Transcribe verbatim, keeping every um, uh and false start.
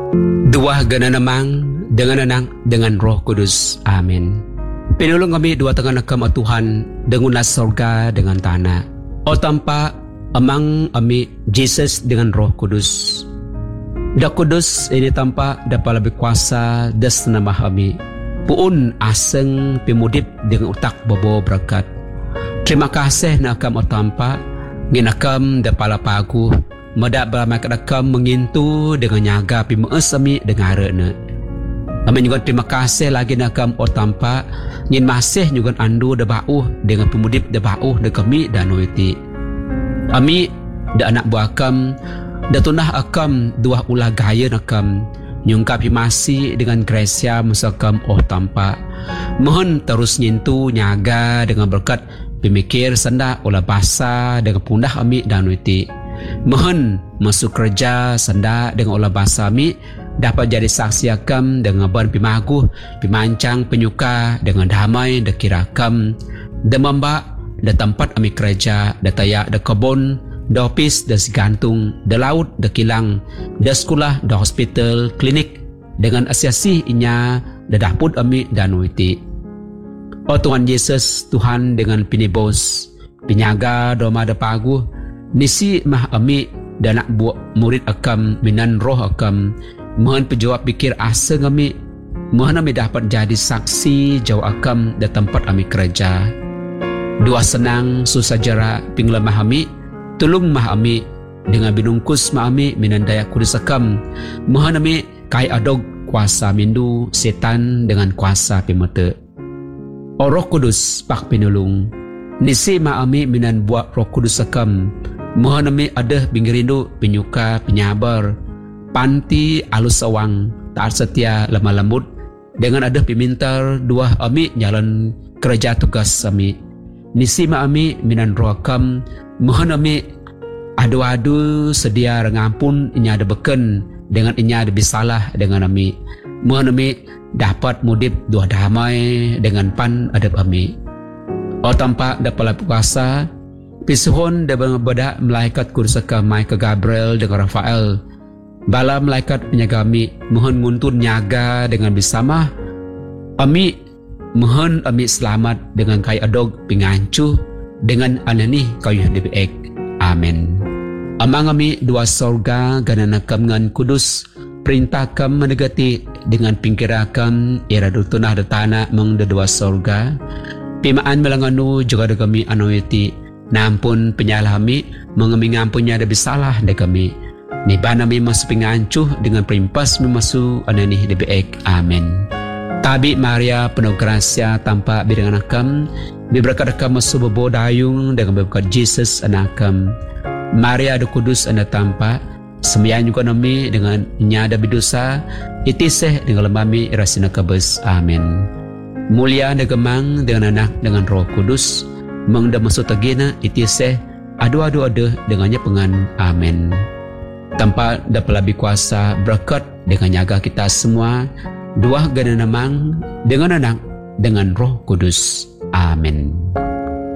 Dua gana namang dengan anak dengan Roh Kudus. Amin. Pinulong kami dua tangan nakam at Tuhan dengan sorga dengan tanah. O tampa amang ami Jesus dengan Roh Kudus. Da Kudus ini tampa dapat lebih kuasa das nama kami. Puun aseng pimudip dengan utak bobo berkat. Terima kasih nakam o tampa nginakam dapat lapagu. Madak beramai kadakam mengintu dengan nyaga pimees ami dengan harana. Kami juga terima kasih lagi nakam o tampa ngin masih juga andu da bauh dengan pemudip da bauh da kami dan noiti. Ami da anak buah akam da tunah akam dua ulah gaya nakam nyungkapi masih dengan Gracia musakam o tampa. Mohon terus nyintu nyaga dengan berkat pemikir senda olah bahasa dengan pundah ami dan noiti. Mohon masuk kerja senda dengan olah bahasa mi dapat jadi saksi akam dengan ban pimaguh pimancang penyuka dengan damai da kirakam da mamba da tempat ami kerja da tayak da kebun da ofis da segantung da laut da kilang da sekolah da hospital klinik dengan asiasi inya da dapur ami dan witi. O Tuhan Yesus, Tuhan dengan pinibos pinyaga doma da paguh nisi mah ami dan nak buat murid akam minan roh akam. Mohon penjawab pikir asa kami. Mohon kami dapat jadi saksi jauh akam di tempat kami kerja. Dua senang susah jarak pingla mah kami. Tolong mah kami dengan binungkus mah kami minan daya kudus akam. Mohon kami kai adog kuasa mindu setan dengan kuasa pimete. O Roh Kudus pak pinulung. Nisi mah kami minan buat Roh Kudus akam. Mohon kami ada bingirindu penyuka penyabar panti alus sawang taat setia lemah lembut dengan ada pimintar dua ami jalan kerja tugas ami nisi ma ami minan roakam. Mohon ami adu-adu sedia rengampun inya ada beken dengan inya ada bisalah dengan ami. Mohon ami dapat mudip dua damai dengan pan adab ami. O tampak dapat puasa pisuhon da bedak malaikat kursaka mai ke Gabriel dengan Rafael. Bala malaikat penyaga ami mohon nguntun nyaga dengan bersama ami. Mohon ami selamat dengan kai adog pingancu dengan anani kayu dibek. Amin. Amang ami dua sorga ganana kam ngan kudus perintah kam menegati dengan pingkirakam era dutunah da tanah meng da dua sorga pimaan melanganu juga da kami anoiti nampun penyalah ami mengaming ampunnya ada bisalah da kami. Niban kami masuk pingancuh dengan perimpas memasuk anani dibek. Amin. Tabi Maria penuh gracia tanpa bidangan akam diberkat akam masuk bebo dayung dengan berkat Jesus anakam. Maria ada kudus anda tanpa sembilan juga nami dengan nyada bidosa itiseh dengan lemami rasina kabes. Amin. Mulia anda gemang dengan anak dengan Roh Kudus mengda masuk tagina itiseh adu-adu ada dengannya pengan. Amin. Tanpa dapat lebih kuasa berkat dengan nyaga kita semua dua gana namang dengan anak dengan Roh Kudus. Amin.